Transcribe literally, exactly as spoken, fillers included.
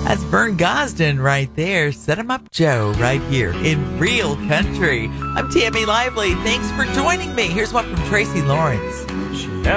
That's Vern Gosdin right there. Set 'em up, Joe, right here in Real Country. I'm Tammy Lively. Thanks for joining me. Here's one from Tracy Lawrence.